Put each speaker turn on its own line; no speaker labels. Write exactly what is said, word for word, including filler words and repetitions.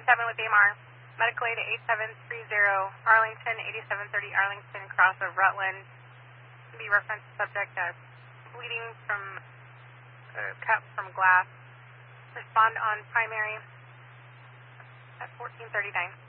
seven with A M R. Medical aid eight seven three zero, Arlington, eighty-seven thirty Arlington, cross of Rutland. Be reference subject as bleeding from uh, cut from glass. Respond on primary at fourteen thirty-nine.